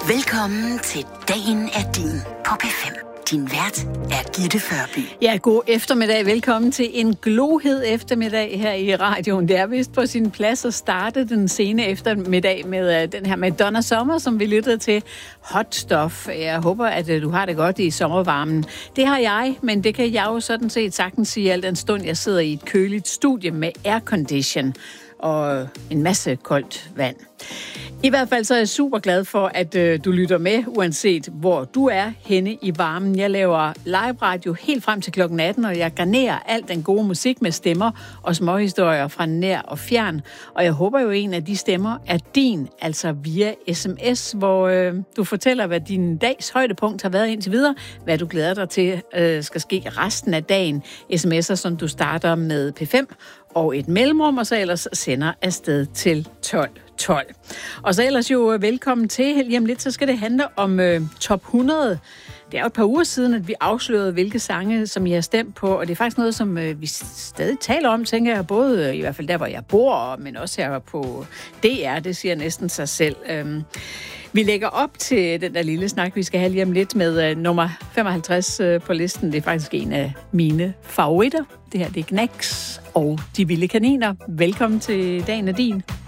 Velkommen til Dagen er din på P5. Din vært er Gitte Førby. Ja, god eftermiddag. Velkommen til en glohed eftermiddag her i radioen. Det er vist på sin plads at starte den sene eftermiddag med den her Madonna Summer, som vi lyttede til. Hot Stuff. Jeg håber, at du har det godt i sommervarmen. Det har jeg, men det kan jeg jo sådan set sagtens sige, al den stund jeg sidder i et køligt studie med aircondition og en masse koldt vand. I hvert fald så er jeg super glad for, at du lytter med, uanset hvor du er henne i varmen. Jeg laver live radio helt frem til klokken 18, og jeg garnerer al den gode musik med stemmer og småhistorier fra nær og fjern. Og jeg håber jo, en af de stemmer er din, altså via sms, hvor du fortæller, hvad din dags højdepunkt har været indtil videre, hvad du glæder dig til skal ske resten af dagen. SMS'er, som du starter med P5 og et mellemrum, og så ellers sender afsted til 12. Og så ellers jo velkommen til. Lige om lidt, så skal det handle om top 100. Det er jo et par uger siden, at vi afslørede, hvilke sange, som I har stemt på, og det er faktisk noget, som vi stadig taler om, tænker jeg, både i hvert fald der, hvor jeg bor, men også her på DR, det siger næsten sig selv. Vi lægger op til den der lille snak, vi skal have lige om lidt med nummer 55 på listen. Det er faktisk en af mine favoritter. Det her, det er Gnags og De Vilde Kaniner. Velkommen til Dagen er din.